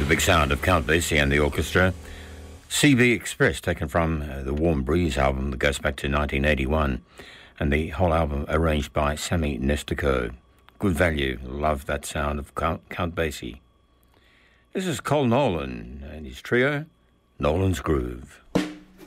big sound of Count Basie and the orchestra. CB Express, taken from the Warm Breeze album that goes back to 1981, and the whole album arranged by Sammy Nestico. Good value. Love that sound of Count Basie. This is Col Nolan and his trio, Nolan's Groove.